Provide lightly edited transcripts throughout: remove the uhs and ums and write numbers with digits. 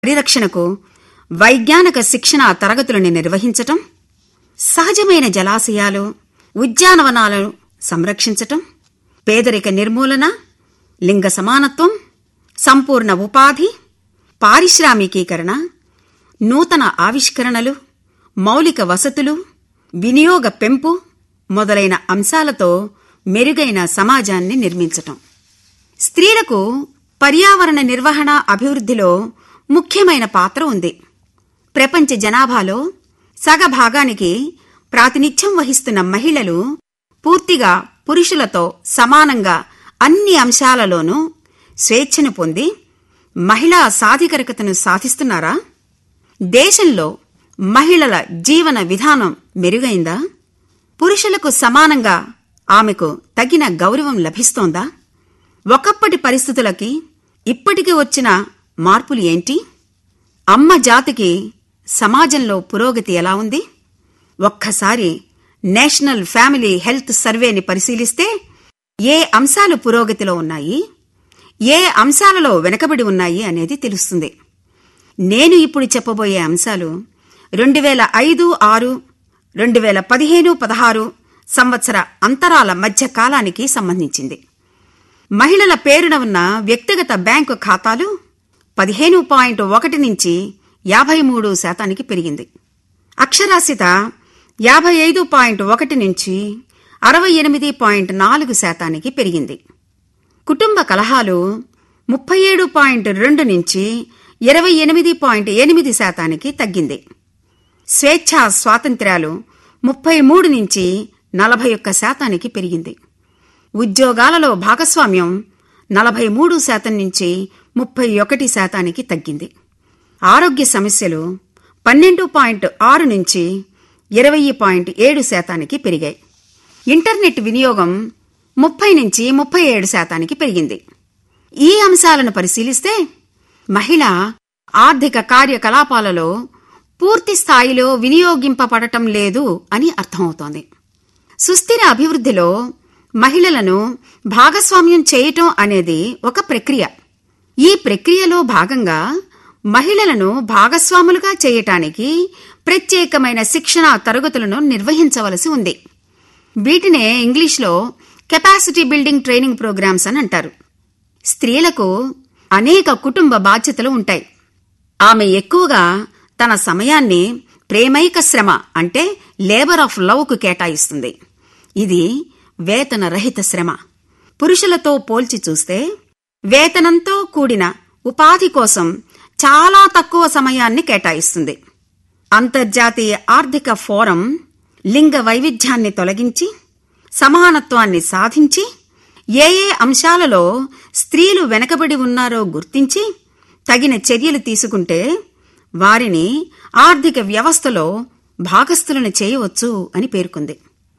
పరిరక్షణకు వైజ్ఞానిక శిక్షణ తరగతులను నిర్వహించటం, సహజమైన జలాశయాలు, ఉద్యానవనాలను సంరక్షించటం, పేదరిక నిర్మూలన, లింగ సమానత్వం, సంపూర్ణ ఉపాధి, పారిశ్రామికీకరణ, నూతన ఆవిష్కరణలు, మౌలిక వసతులు, వినియోగ పెంపు మొదలైన అంశాలతో మెరుగైన సమాజాన్ని నిర్మించటం. స్త్రీలకు పర్యావరణ నిర్వహణ అభివృద్ధిలో ముఖ్యమైన పాత్ర ఉంది. ప్రపంచ జనాభాలో సగభాగానికి ప్రాతినిధ్యం వహిస్తున్న మహిళలు పూర్తిగా పురుషులతో సమానంగా అన్ని అంశాలలోనూ స్వేచ్ఛను పొంది మహిళా సాధికారికతను సాధిస్తున్నారా? దేశంలో మహిళల జీవన విధానం మెరుగైందా? పురుషులకు సమానంగా ఆమెకు తగిన గౌరవం లభిస్తోందా? ఒకప్పటి పరిస్థితులకి ఇప్పటికి వచ్చిన మార్పులు ఏంటి? అమ్మ జాతికి సమాజంలో పురోగతి ఎలా ఉంది? ఒక్కసారి నేషనల్ ఫ్యామిలీ హెల్త్ సర్వేని పరిశీలిస్తే ఏ అంశాలు పురోగతిలో ఉన్నాయి, ఏ అంశాలలో వెనకబడి ఉన్నాయి అనేది తెలుస్తుంది. నేను ఇప్పుడు చెప్పబోయే అంశాలు 2005-06, 2015-16 సంవత్సర అంతరాల మధ్య కాలానికి సంబంధించింది. మహిళల పేరున ఉన్న వ్యక్తిగత బ్యాంకు ఖాతాలు 15.1 నుంచి 53% పెరిగింది. అక్షరాస్యత 55.1 నుంచి 68.4% పెరిగింది. కుటుంబ కలహాలు 37.2 నుంచి 28.8% తగ్గింది. స్వేచ్ఛా స్వాతంత్ర్యాలు 33 నుంచి 41% పెరిగింది. ఉద్యోగాలలో భాగస్వామ్యం 43% నుంచి 31% తగ్గింది. ఆరోగ్య సమస్యలు 12.6 నుంచి 20.7% పెరిగాయి. ఇంటర్నెట్ వినియోగం 30 నుంచి 37% పెరిగింది. ఈ అంశాలను పరిశీలిస్తే మహిళ ఆర్థిక కార్యకలాపాలలో పూర్తి స్థాయిలో వినియోగింపబడటం లేదు అని అర్థమవుతోంది. సుస్థిర అభివృద్ధిలో మహిళలను భాగస్వామ్యం చేయటం అనేది ఒక ప్రక్రియ. ఈ ప్రక్రియలో భాగంగా మహిళలను భాగస్వాములుగా చేయటానికి ప్రత్యేకమైన శిక్షణా తరగతులను నిర్వహించవలసి ఉంది. వీటినే ఇంగ్లీష్లో కెపాసిటీ బిల్డింగ్ ట్రైనింగ్ ప్రోగ్రామ్స్ అని అంటారు. స్త్రీలకు అనేక కుటుంబ బాధ్యతలు ఉంటాయి. ఆమె ఎక్కువగా తన సమయాన్ని ప్రేమైక శ్రమ అంటే లేబర్ ఆఫ్ లవ్కు కేటాయిస్తుంది. ఇది వేతన రహిత శ్రమ. పురుషులతో పోల్చి చూస్తే వేతనంతో కూడిన ఉపాధి కోసం చాలా తక్కువ సమయాన్ని కేటాయిస్తుంది. అంతర్జాతీయ ఆర్థిక ఫోరం లింగ వైవిధ్యాన్ని తొలగించి సమానత్వాన్ని సాధించి ఏ అంశాలలో స్త్రీలు వెనకబడి ఉన్నారో గుర్తించి తగిన చర్యలు తీసుకుంటే వారిని ఆర్థిక వ్యవస్థలో భాగస్థులను చేయవచ్చు అని పేర్కొంది.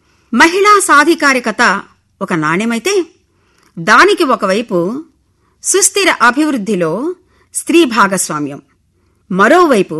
మహిళా సాధికారికత ఒక నాణ్యమైతే దానికి ఒకవైపు సుస్థిర అభివృద్ధిలో స్త్రీ భాగస్వామ్యం, మరోవైపు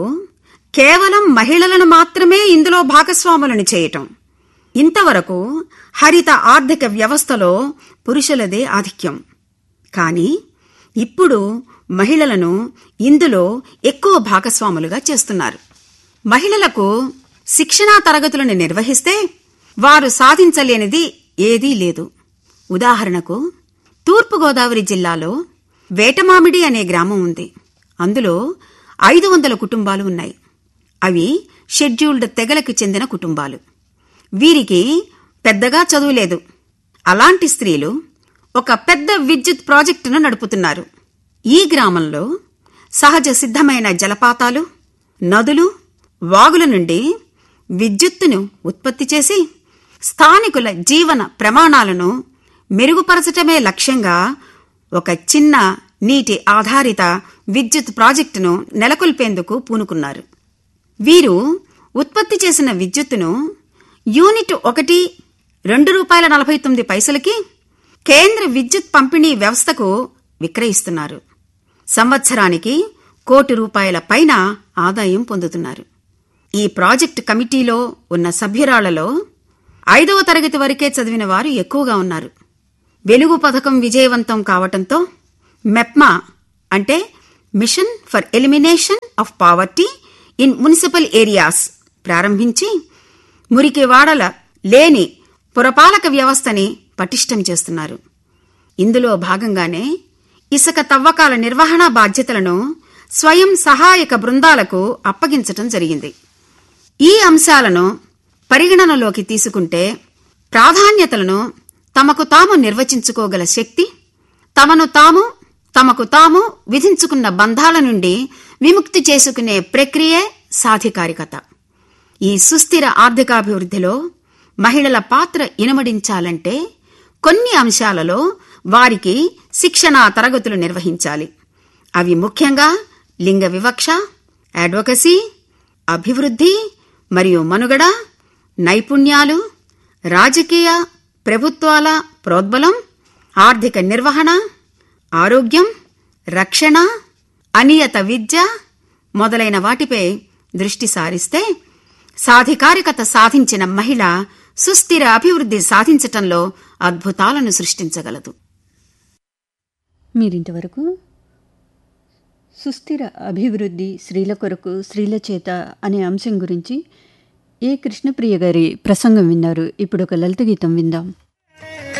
కేవలం మహిళలను మాత్రమే ఇందులో భాగస్వాములను చేయటం. ఇంతవరకు హరిత ఆర్థిక వ్యవస్థలో పురుషులదే ఆధిక్యం. కానీ ఇప్పుడు మహిళలను ఇందులో ఎక్కువ భాగస్వాములుగా చేస్తున్నారు. మహిళలకు శిక్షణా తరగతులను నిర్వహిస్తే వారు సాధించలేనిది ఏదీ లేదు. ఉదాహరణకు తూర్పుగోదావరి జిల్లాలో వేటమామిడి అనే గ్రామం ఉంది. అందులో 500 కుటుంబాలు ఉన్నాయి. అవి షెడ్యూల్డ్ తెగలకు చెందిన కుటుంబాలు. వీరికి పెద్దగా చదువులేదు. అలాంటి స్త్రీలు ఒక పెద్ద విద్యుత్ ప్రాజెక్టును నడుపుతున్నారు. ఈ గ్రామంలో సహజ సిద్ధమైన జలపాతాలు, నదులు, వాగుల నుండి విద్యుత్తును ఉత్పత్తి చేసి స్థానికుల జీవన ప్రమాణాలను మెరుగుపరచటమే లక్ష్యంగా ఒక చిన్న నీటి ఆధారిత విద్యుత్ ప్రాజెక్టును నెలకొల్పేందుకు పూనుకున్నారు. వీరు ఉత్పత్తి చేసిన విద్యుత్తును యూనిట్ 1 ₹2.49 కేంద్ర విద్యుత్ పంపిణీ వ్యవస్థకు విక్రయిస్తున్నారు. సంవత్సరానికి ₹1,00,00,000 పైన ఆదాయం పొందుతున్నారు. ఈ ప్రాజెక్టు కమిటీలో ఉన్న సభ్యురాళ్లలో 5వ తరగతి వరకే చదివిన వారు ఎక్కువగా ఉన్నారు. వెలుగు పథకం విజయవంతం కావటంతో మెప్మా అంటే mission for elimination of poverty in municipal areas ప్రారంభించి మురికి వాడల లేని పురపాలక వ్యవస్థని పటిష్టం చేస్తున్నారు. ఇందులో భాగంగానే ఇసుక తవ్వకాల నిర్వహణ బాధ్యతలను స్వయం సహాయక బృందాలకు అప్పగించటం జరిగింది. ఈ అంశాలను పరిగణనలోకి తీసుకుంటే ప్రాధాన్యతలను తమకు తాము నిర్వచించుకోగల శక్తి, తమకు తాము విధించుకున్న బంధాల నుండి విముక్తి చేసుకునే ప్రక్రియే సాధికారికత. ఈ సుస్థిర ఆర్థికాభివృద్ధిలో మహిళల పాత్ర ఇనుమడించాలంటే కొన్ని అంశాలలో వారికి శిక్షణా తరగతులు నిర్వహించాలి. అవి ముఖ్యంగా లింగ వివక్ష, అడ్వొకసీ, అభివృద్ధి మరియు మనుగడ, నైపుణ్యాలు, రాజకీయ ప్రభుత్వాల ప్రోద్బలం, ఆర్థిక నిర్వహణ, ఆరోగ్యం, రక్షణ, అనియత విద్య మొదలైన వాటిపై దృష్టి సారిస్తే సాధికారికత సాధించిన మహిళ సుస్థిర అభివృద్ధి సాధించటంలో అద్భుతాలను సృష్టించగలదు. మీరింతవరకు సుస్థిర అభివృద్ధి స్త్రీల కొరకు స్త్రీల చేత అనే అంశం గురించి ఏ కృష్ణప్రియ గారి ప్రసంగం విన్నారు. ఇప్పుడు ఒక లలిత గీతం విందాం.